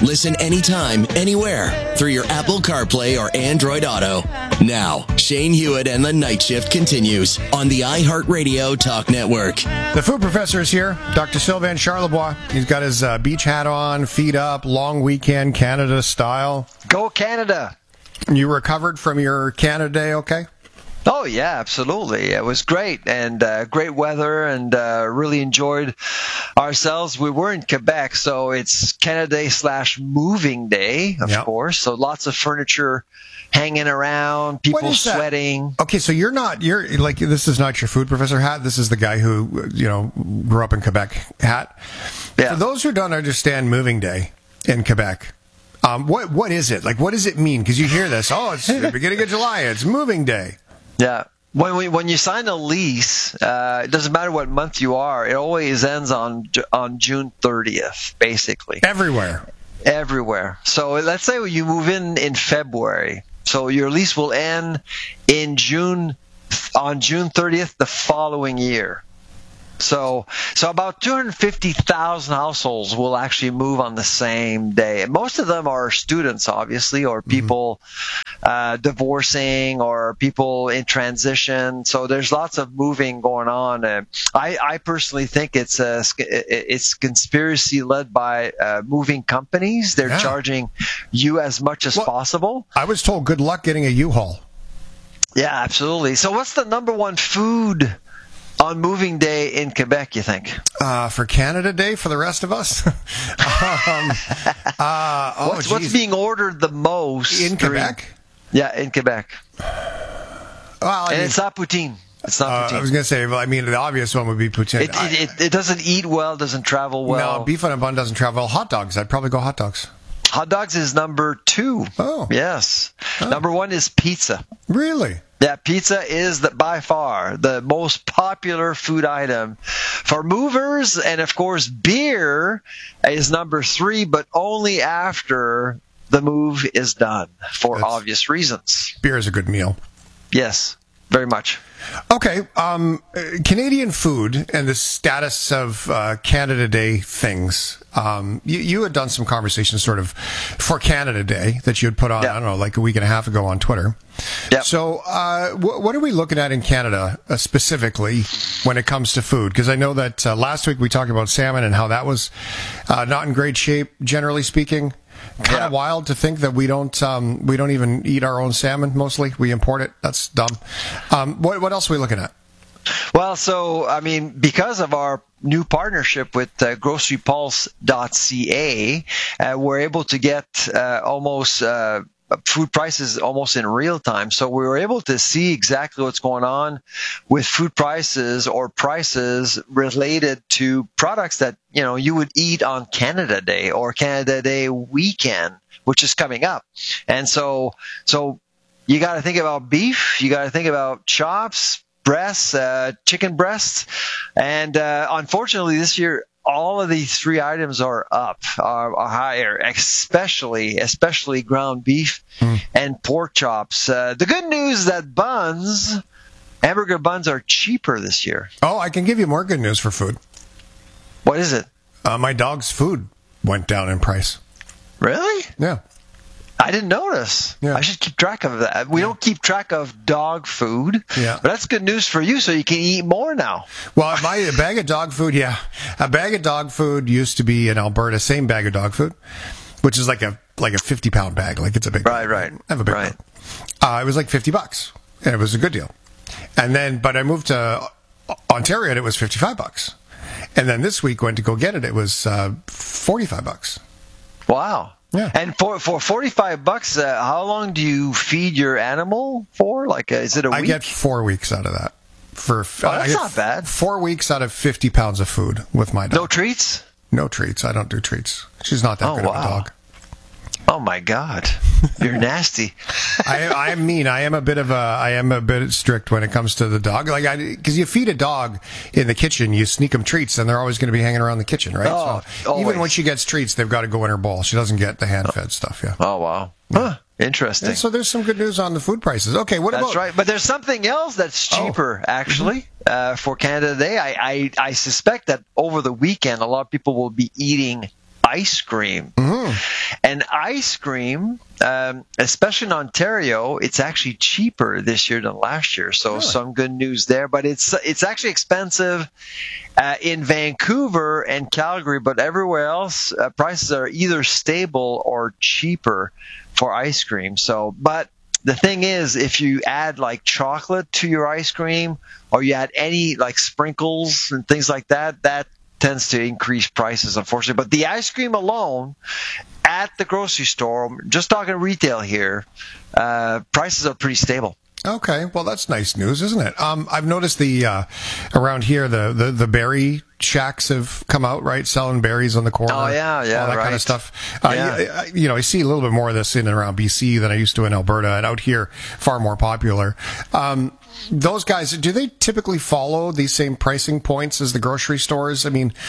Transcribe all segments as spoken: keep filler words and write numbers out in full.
Listen anytime, anywhere through your Apple CarPlay or Android Auto. Now, Shane Hewitt and the Night Shift continues on the iHeartRadio Talk Network. The food professor is here, Doctor Sylvain Charlebois. He's got his uh, beach hat on, feet up, long weekend, Canada style. Go Canada! You recovered from your Canada Day, okay? Oh, yeah, absolutely. It was great, and uh, great weather, and uh, really enjoyed ourselves. We were in Quebec, so it's Canada Day slash moving day, of yep. course. So lots of furniture hanging around, people sweating. Okay, so you're not, you're like, this is not your food professor hat. This is the guy who, you know, grew up in Quebec hat. Yeah. For those who don't understand moving day in Quebec, um, what what is it? Like, what does it mean? Because you hear this, oh, it's the beginning of July, it's moving day. Yeah. When we, when you sign a lease, uh, it doesn't matter what month you are. It always ends on on June thirtieth, basically. Everywhere. Everywhere. So let's say you move in in February. So your lease will end in June on June thirtieth the following year. So, so about two hundred fifty thousand households will actually move on the same day. And most of them are students, obviously, or people mm-hmm. uh, divorcing, or people in transition. So there's lots of moving going on. And I, I personally think it's a, it's conspiracy led by uh, moving companies. They're yeah. charging you as much as well, possible. I was told good luck getting a U-Haul. Yeah, absolutely. So what's the number one food on moving day in Quebec, you think? Uh, for Canada Day, for the rest of us? um, uh, oh, what's, what's being ordered the most? In during, Quebec? Yeah, in Quebec. Well, I and mean, it's not poutine. It's not uh, poutine. I was going to say, well, I mean, the obvious one would be poutine. It, it, it, it doesn't eat well, doesn't travel well. No, beef on a bun doesn't travel. Hot dogs. I'd probably go hot dogs. Hot dogs is number two. Oh. Yes. Oh. Number one is pizza. Really? Yeah, pizza is the, by far the most popular food item for movers. And, of course, beer is number three, but only after the move is done for That's, obvious reasons. Beer is a good meal. Yes, very much. Okay, um, Canadian food and the status of uh, Canada Day things. Um, you, you had done some conversations sort of for Canada Day that you had put on, yep. I don't know, like a week and a half ago on Twitter. Yep. So uh, w- what are we looking at in Canada uh, specifically when it comes to food? Because I know that uh, last week we talked about salmon and how that was uh, not in great shape, generally speaking. Kind of yeah. wild to think that we don't um, we don't even eat our own salmon. Mostly we import it. That's dumb. Um, what what else are we looking at? Well, so I mean, because of our new partnership with uh, grocery pulse dot c a, uh, we're able to get uh, almost uh, food prices almost in real time. So we were able to see exactly what's going on with food prices or prices related to products that, you know, you would eat on Canada Day or Canada Day weekend, which is coming up. And so, so you got to think about beef. You got to think about chops, breasts, uh, chicken breasts. And, uh, unfortunately this year, all of these three items are up, are, are higher, especially especially ground beef mm. and pork chops. Uh, the good news is that buns, hamburger buns, are cheaper this year. Oh, I can give you more good news for food. What is it? Uh, my dog's food went down in price. Really? Yeah. I didn't notice. Yeah. I should keep track of that. We yeah. don't keep track of dog food. Yeah. But that's good news for you, so you can eat more now. Well, my a bag of dog food, yeah. A bag of dog food used to be in Alberta, same bag of dog food, which is like a like a fifty pound bag. Like it's a big Right, bag. right. I have a big right. bag. Uh, it was like fifty bucks, and it was a good deal. And then, but I moved to Ontario, and it was fifty-five bucks. And then this week, went to go get it, it was uh, forty-five bucks. Wow. Yeah. And for for forty-five bucks, uh, how long do you feed your animal for? Like, uh, is it a I week? I get four weeks out of that. For oh, that's not bad. Four weeks out of fifty pounds of food with my dog. No treats? No treats. I don't do treats. She's not that oh, good wow. of a dog. Oh my God, you're nasty. I, I am mean. I am a bit of a. I am a bit strict when it comes to the dog. Like, I because you feed a dog in the kitchen, you sneak them treats, and they're always going to be hanging around the kitchen, right? Oh, so even when she gets treats, they've got to go in her bowl. She doesn't get the hand-fed stuff. Yeah. Oh wow. Huh. Interesting. And so there's some good news on the food prices. Okay, what that's about? That's right. But there's something else that's cheaper, oh. actually, uh, for Canada Day. I, I I suspect that over the weekend, a lot of people will be eating ice cream. Mm-hmm. And ice cream, um, especially in Ontario, it's actually cheaper this year than last year. So really? Some good news there. But it's it's actually expensive uh, in Vancouver and Calgary, but everywhere else, uh, prices are either stable or cheaper for ice cream. So, but the thing is, if you add like chocolate to your ice cream, or you add any like sprinkles and things like that, that tends to increase prices, unfortunately. But the ice cream alone at the grocery store, just talking retail here, uh, prices are pretty stable. Okay, well, that's nice news, isn't it? Um, I've noticed the uh, around here the, the, the berry shacks have come out, right? Selling berries on the corner. Oh yeah, yeah, all that right. kind of stuff. Uh, yeah. you, you know, I see a little bit more of this in and around B C than I used to in Alberta, and out here, far more popular. Um, those guys, do they typically follow these same pricing points as the grocery stores? I mean,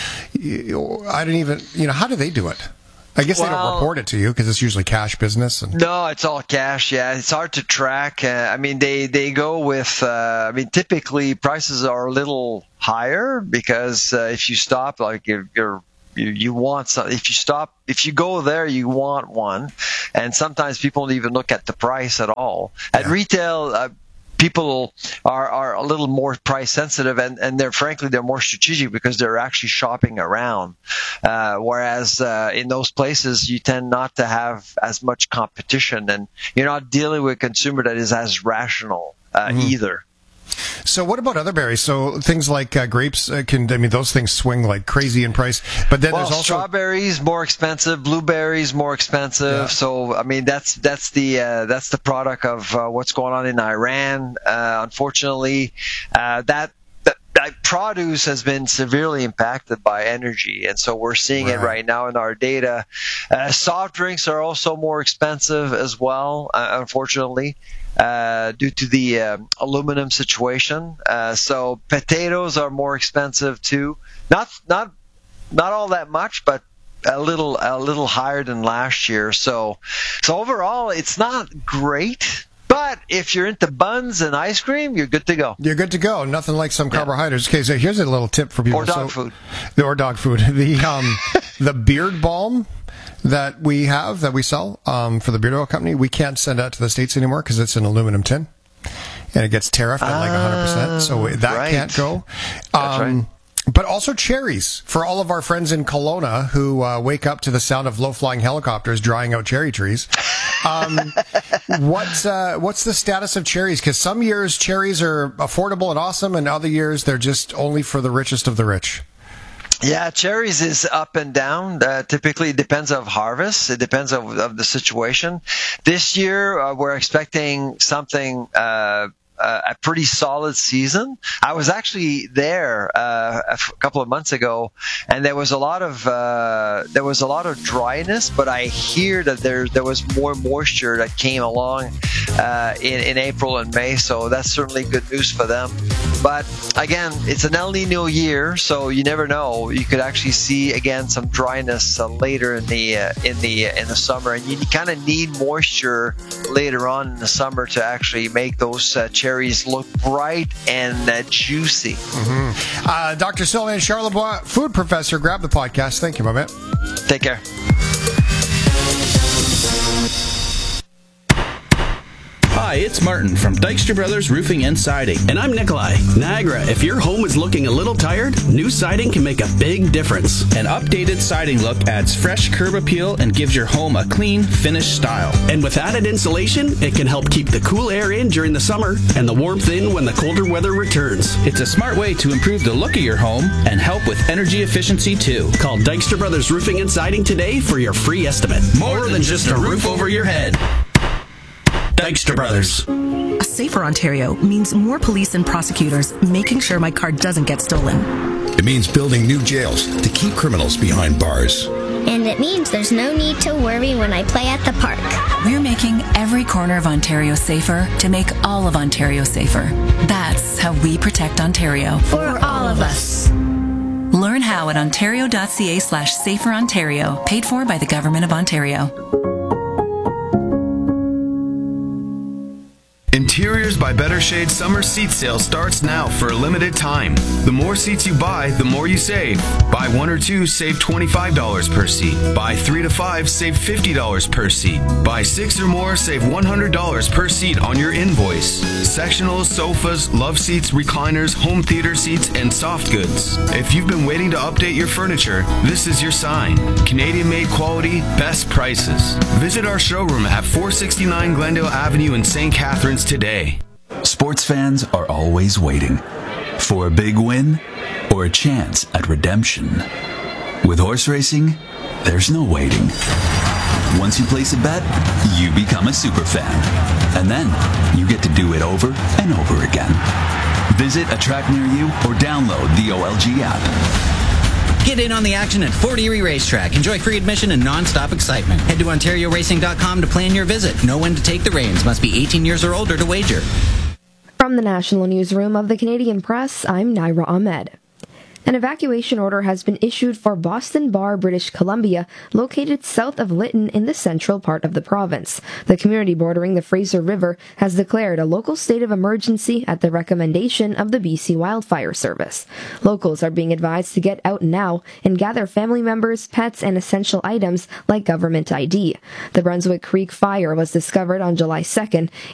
I don't even, you know, how do they do it? I guess well, they don't report it to you because it's usually cash business. And... No, it's all cash. Yeah, it's hard to track. Uh, I mean, they, they go with. Uh, I mean, typically prices are a little higher because uh, if you stop, like if you're you, you want some. If you stop, if you go there, you want one, and sometimes people don't even look at the price at all. At yeah. retail. Uh, People are, are a little more price sensitive, and, and they're frankly they're more strategic because they're actually shopping around. Uh, whereas uh, in those places you tend not to have as much competition, and you're not dealing with a consumer that is as rational uh, mm-hmm. either. So what about other berries? So things like uh, grapes uh, can, I mean, those things swing like crazy in price. But then well, there's also strawberries more expensive, blueberries more expensive. Yeah. So I mean, that's that's the uh, that's the product of uh, what's going on in Iran. Uh, unfortunately, uh, that. That produce has been severely impacted by energy, and so we're seeing right. it right now in our data. Uh, soft drinks are also more expensive as well, uh, unfortunately, uh, due to the uh, aluminum situation. Uh, so potatoes are more expensive too. Not not not all that much, but a little a little higher than last year. So so overall, it's not great. But if you're into buns and ice cream, you're good to go. You're good to go. Nothing like some carbohydrates. Okay, so here's a little tip for people. Or dog so, food. Or dog food. The um, the beard balm that we have, that we sell um, for the beard oil company, we can't send out to the States anymore because it's an aluminum tin. And it gets tariffed at like one hundred percent. So that right. can't go. That's Um, right. But also cherries for all of our friends in Kelowna who uh, wake up to the sound of low-flying helicopters drying out cherry trees. Um, what's uh, what's the status of cherries? Because some years cherries are affordable and awesome, and other years they're just only for the richest of the rich. Yeah, cherries is up and down. Uh, typically, it depends on harvest. It depends on of the situation. This year, uh, we're expecting something. Uh, Uh, a pretty solid season. I was actually there uh, a f- couple of months ago, and there was a lot of uh, there was a lot of dryness. But I hear that there there was more moisture that came along uh, in in April and May, so that's certainly good news for them. But again, it's an El Nino year, so you never know. You could actually see again some dryness uh, later in the uh, in the uh, in the summer, and you kind of need moisture later on in the summer to actually make those uh, cherries Cherries look bright and uh, juicy. Mm-hmm. Uh, Doctor Sylvain Charlebois, food professor, grab the podcast. Thank you, my man. Take care. Hi, it's Martin from Dykstra Brothers Roofing and Siding. And I'm Nikolai. Niagara, if your home is looking a little tired, new siding can make a big difference. An updated siding look adds fresh curb appeal and gives your home a clean, finished style. And with added insulation, it can help keep the cool air in during the summer and the warmth in when the colder weather returns. It's a smart way to improve the look of your home and help with energy efficiency too. Call Dykstra Brothers Roofing and Siding today for your free estimate. More, More than, than just a roof over your head. Dykstra Brothers. A safer Ontario means more police and prosecutors making sure my car doesn't get stolen. It means building new jails to keep criminals behind bars. And it means there's no need to worry when I play at the park. We're making every corner of Ontario safer to make all of Ontario safer. That's how we protect Ontario. For all of us. Learn how at ontario.ca slash safer Ontario. Paid for by the Government of Ontario. Interiors by Better Shade summer seat sale starts now for a limited time. The more seats you buy, the more you save. Buy one or two, save twenty-five dollars per seat. Buy three to five, save fifty dollars per seat. Buy six or more, save one hundred dollars per seat on your invoice. Sectionals, sofas, love seats, recliners, home theater seats, and soft goods. If you've been waiting to update your furniture, this is your sign. Canadian-made quality, best prices. Visit our showroom at four sixty-nine Glendale Avenue in Saint Catharines today. Sports fans are always waiting for a big win or a chance at redemption. With horse racing, there's no waiting. Once you place a bet, you become a super fan. And then you get to do it over and over again. Visit a track near you or download the O L G app. Get in on the action at Fort Erie Racetrack. Enjoy free admission and non-stop excitement. Head to ontario racing dot com to plan your visit. Know when to take the reins. Must be eighteen years or older to wager. From the National Newsroom of the Canadian Press, I'm Naira Ahmed. An evacuation order has been issued for Boston Bar, British Columbia, located south of Lytton in the central part of the province. The community bordering the Fraser River has declared a local state of emergency at the recommendation of the B C Wildfire Service. Locals are being advised to get out now and gather family members, pets, and essential items like government I D. The Brunswick Creek fire was discovered on July second